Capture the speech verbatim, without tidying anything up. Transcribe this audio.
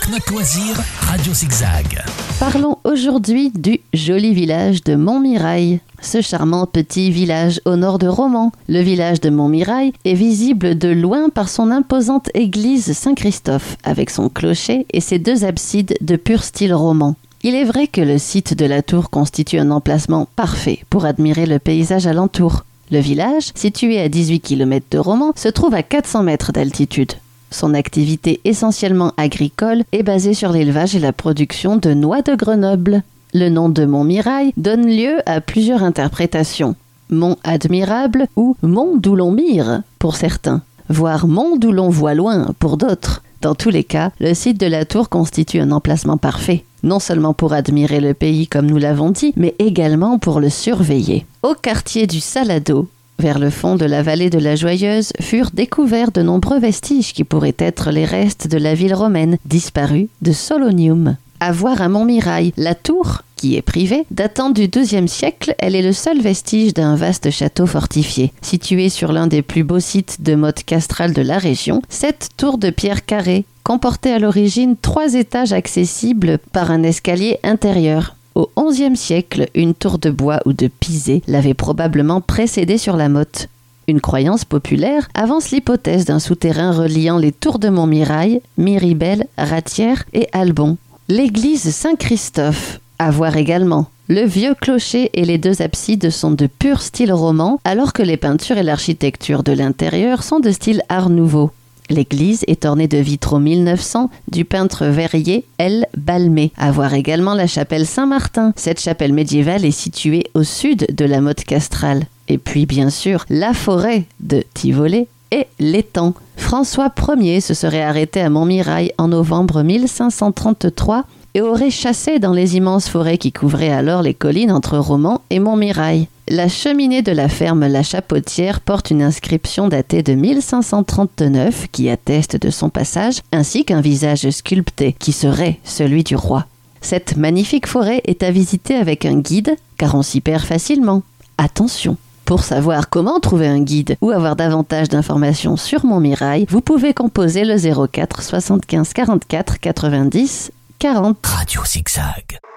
Note Loisir, Radio Zigzag. Parlons aujourd'hui du joli village de Montmirail. Ce charmant petit village au nord de Romans. Le village de Montmirail est visible de loin par son imposante église Saint-Christophe, avec son clocher et ses deux absides de pur style roman. Il est vrai que le site de la tour constitue un emplacement parfait pour admirer le paysage alentour. Le village, situé à dix-huit kilomètres de Romans, se trouve à quatre cents mètres d'altitude. Son activité essentiellement agricole est basée sur l'élevage et la production de noix de Grenoble. Le nom de Montmirail donne lieu à plusieurs interprétations. Mont admirable ou mont d'où l'on mire pour certains, voire mont d'où l'on voit loin pour d'autres. Dans tous les cas, le site de la tour constitue un emplacement parfait, non seulement pour admirer le pays comme nous l'avons dit, mais également pour le surveiller. Au quartier du Salado, vers le fond de la vallée de la Joyeuse, furent découverts de nombreux vestiges qui pourraient être les restes de la ville romaine, disparue de Solonium. À voir à Montmirail, la tour, qui est privée, datant du douzième siècle, elle est le seul vestige d'un vaste château fortifié. Situé sur l'un des plus beaux sites de mode castral de la région, cette tour de pierre carrée comportait à l'origine trois étages accessibles par un escalier intérieur. Au onzième siècle, une tour de bois ou de pisé l'avait probablement précédée sur la motte. Une croyance populaire avance l'hypothèse d'un souterrain reliant les tours de Montmirail, Miribel, Ratière et Albon. L'église Saint-Christophe, à voir également. Le vieux clocher et les deux absides sont de pur style roman, alors que les peintures et l'architecture de l'intérieur sont de style art nouveau. L'église est ornée de vitraux mille neuf cents du peintre verrier L. Balmé. À voir également la chapelle Saint-Martin. Cette chapelle médiévale est située au sud de la motte castrale. Et puis bien sûr, la forêt de Tivolé et l'étang. François Ier se serait arrêté à Montmirail en novembre mille cinq cent trente-trois et aurait chassé dans les immenses forêts qui couvraient alors les collines entre Romans et Montmirail. La cheminée de la ferme La Chapotière porte une inscription datée de mille cinq cent trente-neuf qui atteste de son passage, ainsi qu'un visage sculpté qui serait celui du roi. Cette magnifique forêt est à visiter avec un guide, car on s'y perd facilement. Attention! Pour savoir comment trouver un guide ou avoir davantage d'informations sur Montmirail, vous pouvez composer le zéro quatre soixante-quinze quarante-quatre quatre-vingt-dix quarante. Radio Zigzag.